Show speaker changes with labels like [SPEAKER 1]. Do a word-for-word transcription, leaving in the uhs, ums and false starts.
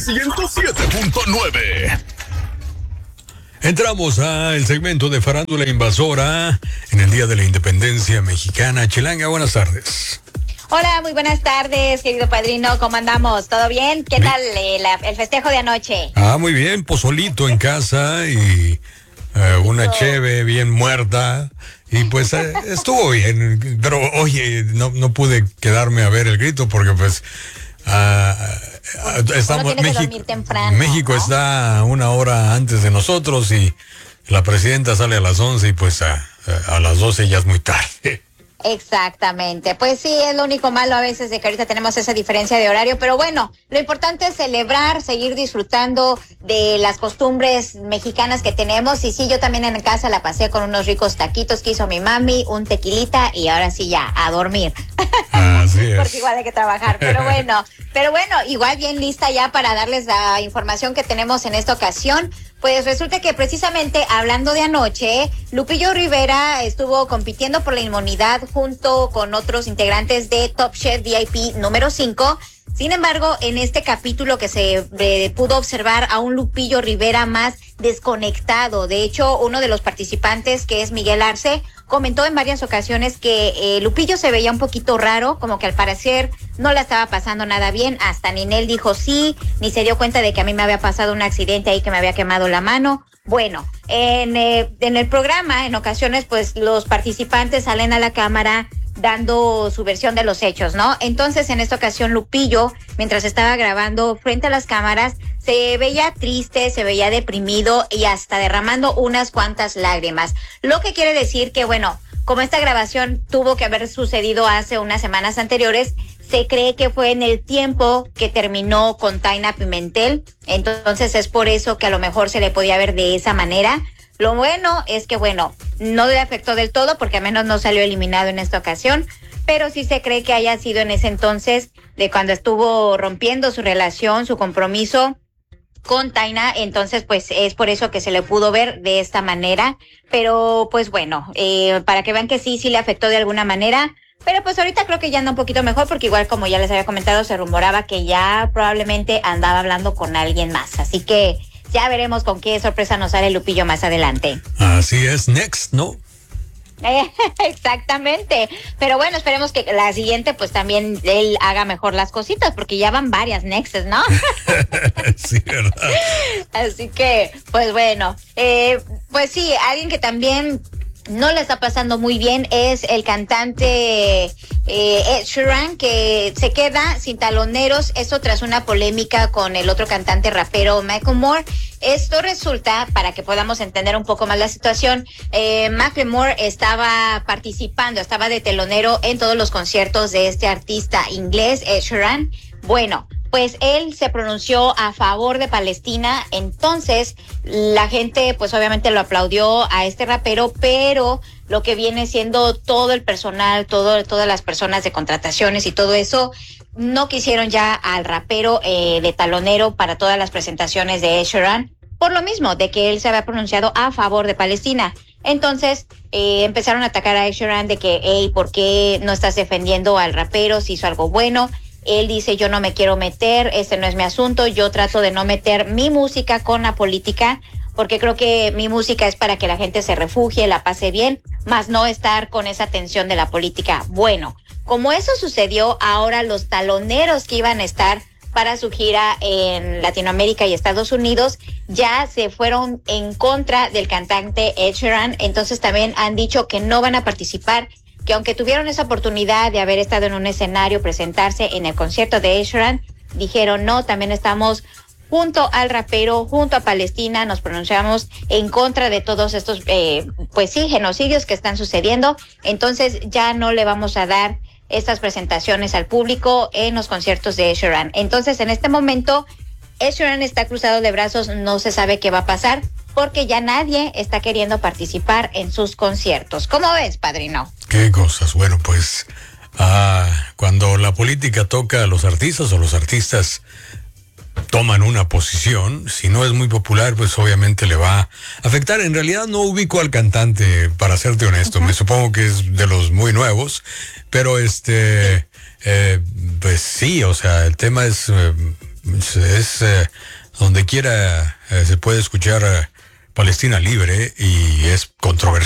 [SPEAKER 1] ciento siete punto nueve.
[SPEAKER 2] Entramos al segmento de Farándula Invasora en el Día de la Independencia Mexicana. Chilanga, buenas tardes.
[SPEAKER 3] Hola, muy buenas tardes, querido padrino. ¿Cómo andamos? ¿Todo bien? ¿Qué tal eh, la, el festejo de anoche?
[SPEAKER 2] Ah, muy bien. Pozolito en casa y eh, una cheve bien muerta. Y pues eh, estuvo bien. Pero, oye, no, no pude quedarme a ver el grito porque pues... Uh, estamos, México, temprano, México ¿no? Está una hora antes de nosotros y la presidenta sale a las once y pues a, a las doce ya es muy tarde.
[SPEAKER 3] Exactamente, pues sí, es lo único malo a veces de que ahorita tenemos esa diferencia de horario, pero bueno, lo importante es celebrar, seguir disfrutando de las costumbres mexicanas que tenemos. Y sí, yo también en casa la pasé con unos ricos taquitos que hizo mi mami, un tequilita y ahora sí ya, a dormir.
[SPEAKER 2] Así es.
[SPEAKER 3] Porque igual hay que trabajar, pero bueno, pero bueno, igual bien lista ya para darles la información que tenemos en esta ocasión. Pues resulta que precisamente hablando de anoche, Lupillo Rivera estuvo compitiendo por la inmunidad junto con otros integrantes de Top Chef V I P número cinco. Sin embargo, en este capítulo que se eh, pudo observar a un Lupillo Rivera más desconectado. De hecho, uno de los participantes, que es Miguel Arce, comentó en varias ocasiones que eh, Lupillo se veía un poquito raro, como que al parecer no la estaba pasando nada bien. Hasta Ninel dijo sí, ni se dio cuenta de que a mí me había pasado un accidente ahí que me había quemado la mano. Bueno, en, eh, en el programa, en ocasiones, pues los participantes salen a la cámara dando su versión de los hechos, ¿no? Entonces, en esta ocasión, Lupillo, mientras estaba grabando frente a las cámaras, se veía triste, se veía deprimido y hasta derramando unas cuantas lágrimas. Lo que quiere decir que, bueno, como esta grabación tuvo que haber sucedido hace unas semanas anteriores, se cree que fue en el tiempo que terminó con Tayna Pimentel. Entonces, es por eso que a lo mejor se le podía ver de esa manera. Lo bueno es que, bueno, no le afectó del todo porque al menos no salió eliminado en esta ocasión, pero sí se cree que haya sido en ese entonces de cuando estuvo rompiendo su relación, su compromiso con Tayna. Entonces, pues es por eso que se le pudo ver de esta manera. Pero, pues bueno, eh, para que vean que sí, sí le afectó de alguna manera. Pero pues ahorita creo que ya anda un poquito mejor porque igual como ya les había comentado, se rumoraba que ya probablemente andaba hablando con alguien más. Así que ya veremos con qué sorpresa nos sale Lupillo más adelante.
[SPEAKER 2] Así es, next, ¿no?
[SPEAKER 3] Exactamente, pero bueno, esperemos que la siguiente pues también él haga mejor las cositas porque ya van varias nexts, ¿no?
[SPEAKER 2] Sí, ¿verdad?
[SPEAKER 3] Así que, pues bueno, eh, pues sí, alguien que también no le está pasando muy bien es el cantante eh, Ed Sheeran, que se queda sin taloneros, esto tras una polémica con el otro cantante rapero Macklemore. Esto resulta, para que podamos entender un poco más la situación, eh, Macklemore estaba participando, estaba de telonero en todos los conciertos de este artista inglés, Ed Sheeran. Bueno, pues él se pronunció a favor de Palestina, entonces la gente pues obviamente lo aplaudió a este rapero, pero lo que viene siendo todo el personal, todo, todas las personas de contrataciones y todo eso, no quisieron ya al rapero eh, de talonero para todas las presentaciones de Ed Sheeran, por lo mismo de que él se había pronunciado a favor de Palestina. Entonces eh, empezaron a atacar a Ed Sheeran de que, hey, ¿por qué no estás defendiendo al rapero si hizo algo bueno? Él dice, yo no me quiero meter, este no es mi asunto, yo trato de no meter mi música con la política, porque creo que mi música es para que la gente se refugie, la pase bien, más no estar con esa tensión de la política. Bueno, como eso sucedió, ahora los taloneros que iban a estar para su gira en Latinoamérica y Estados Unidos ya se fueron en contra del cantante Ed Sheeran, entonces también han dicho que no van a participar, que aunque tuvieron esa oportunidad de haber estado en un escenario, presentarse en el concierto de Ed Sheeran, dijeron no, también estamos junto al rapero, junto a Palestina, nos pronunciamos en contra de todos estos, eh, pues sí, genocidios que están sucediendo, entonces ya no le vamos a dar estas presentaciones al público en los conciertos de Ed Sheeran. Entonces, en este momento, Ed Sheeran está cruzado de brazos, no se sabe qué va a pasar, porque ya nadie está queriendo participar en sus conciertos. ¿Cómo ves, padrino?
[SPEAKER 2] Qué cosas. Bueno, pues ah, cuando la política toca a los artistas o los artistas toman una posición, si no es muy popular, pues obviamente le va a afectar. En realidad no ubico al cantante, para serte honesto. Uh-huh. Me supongo que es de los muy nuevos, pero este, eh, pues sí, o sea, el tema es... Eh, es eh, donde quiera eh, se puede escuchar eh, Palestina Libre y es controversial.